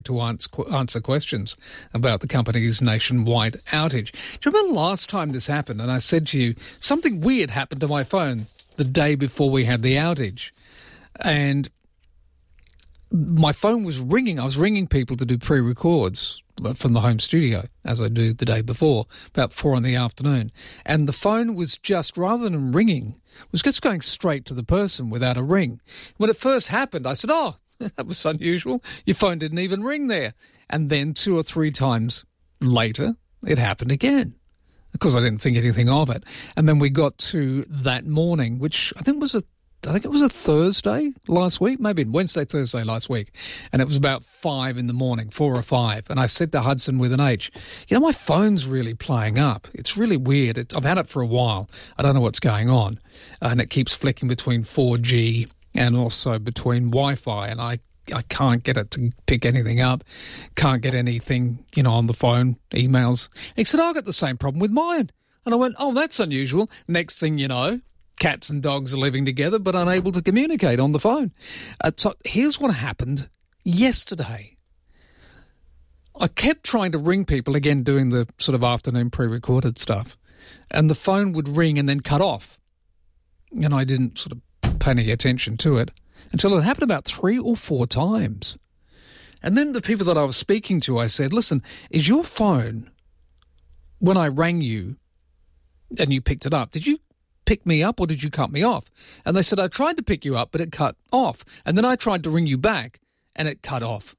to answer questions about the company's nationwide outage. Do you remember last time this happened and I said to you, something weird happened to my phone the day before we had the outage? And my phone was ringing. I was ringing people to do pre-records from the home studio, as I do the day before, about 4 p.m. And the phone was just, rather than ringing, was just going straight to the person without a ring. When it first happened, I said, oh, that was unusual. Your phone didn't even ring there. And then 2 or 3 times later, it happened again. Of course, I didn't think anything of it. And then we got to that morning, which I think it was a Thursday last week, maybe Wednesday, Thursday last week. And it was about 5 a.m, 4 or 5. And I said to Hudson with an H, you know, my phone's really playing up. It's really weird. I've had it for a while. I don't know what's going on. And it keeps flicking between 4G and also between Wi-Fi, and I can't get it to pick anything up, can't get anything, on the phone, emails. He said, I got the same problem with mine. And I went, oh, that's unusual. Next thing you know, cats and dogs are living together but unable to communicate on the phone. So here's what happened yesterday. I kept trying to ring people, again doing the sort of afternoon pre-recorded stuff, and the phone would ring and then cut off. And I didn't sort of pay any attention to it until it happened about 3 or 4 times. And then the people that I was speaking to, I said, listen, is your phone, when I rang you and you picked it up, did you pick me up or did you cut me off? And they said, I tried to pick you up, but it cut off. And then I tried to ring you back and it cut off.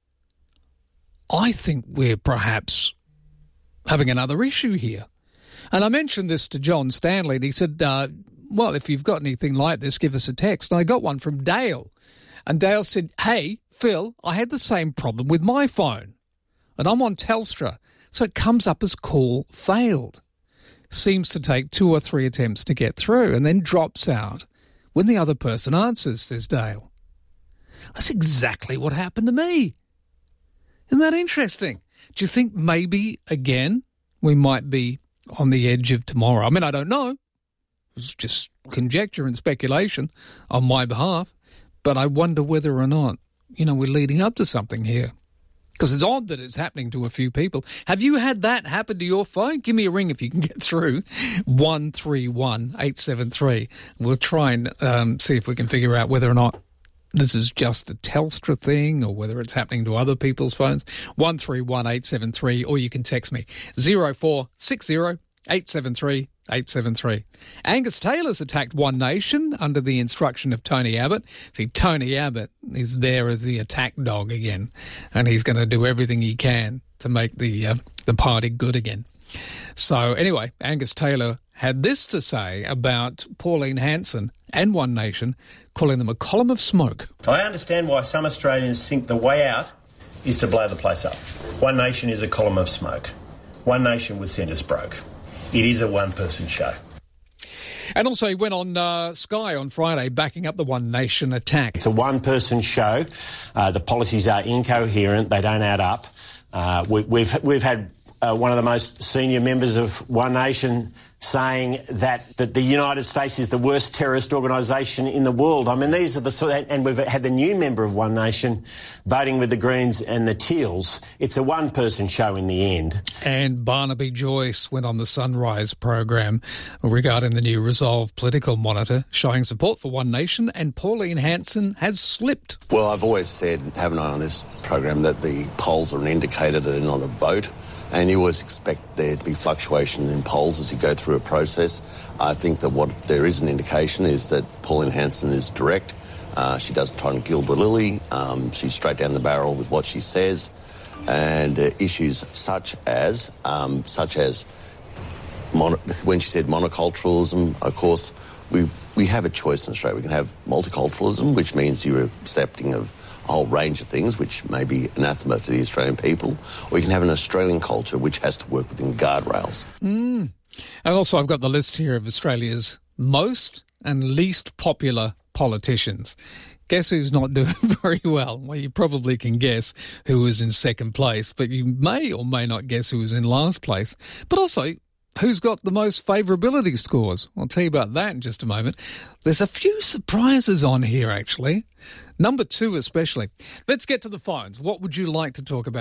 I think we're perhaps having another issue here. And I mentioned this to John Stanley, and he said, well, if you've got anything like this, give us a text. And I got one from Dale. And Dale said, hey, Phil, I had the same problem with my phone. And I'm on Telstra. So it comes up as call failed. Seems to take 2 or 3 attempts to get through and then drops out when the other person answers, says Dale. That's exactly what happened to me. Isn't that interesting? Do you think maybe, again, we might be on the edge of tomorrow? I mean, I don't know. It's just conjecture and speculation on my behalf. But I wonder whether or not, we're leading up to something here. Because it's odd that it's happening to a few people. Have you had that happen to your phone? Give me a ring if you can get through. 131 873. We'll try and see if we can figure out whether or not this is just a Telstra thing or whether it's happening to other people's phones. 131 873, or you can text me 0460 873 873. Angus Taylor's attacked One Nation under the instruction of Tony Abbott. See, Tony Abbott is there as the attack dog again, and he's going to do everything he can to make the party good again. So anyway, Angus Taylor had this to say about Pauline Hanson and One Nation, calling them a column of smoke. I understand why some Australians think the way out is to blow the place up. One Nation is a column of smoke. One Nation would send us broke. It is a one-person show. And also he went on Sky on Friday backing up the One Nation attack. It's a one-person show. The policies are incoherent. They don't add up. We've had one of the most senior members of One Nation saying that the United States is the worst terrorist organisation in the world. I mean, these are the and we've had the new member of One Nation voting with the Greens and the Teals. It's a one-person show in the end. And Barnaby Joyce went on the Sunrise program regarding the new Resolve political monitor, showing support for One Nation, and Pauline Hanson has slipped. Well, I've always said, haven't I, on this program, that the polls are an indicator, they're not a vote. And you always expect there to be fluctuation in polls as you go through a process. I think that what there is an indication is that Pauline Hanson is direct. She doesn't try and gild the lily. She's straight down the barrel with what she says. And issues such as when she said monoculturalism, of course, we have a choice in Australia. We can have multiculturalism, which means you're accepting of a whole range of things, which may be anathema to the Australian people, or you can have an Australian culture which has to work within guardrails. And also I've got the list here of Australia's most and least popular politicians. Guess who's not doing very well? Well, you probably can guess who was in second place, but you may or may not guess who was in last place. But also, Who's got the most favourability scores? I'll tell you about that in just a moment. There's a few surprises on here, actually. Number 2 especially. Let's get to the phones. What would you like to talk about?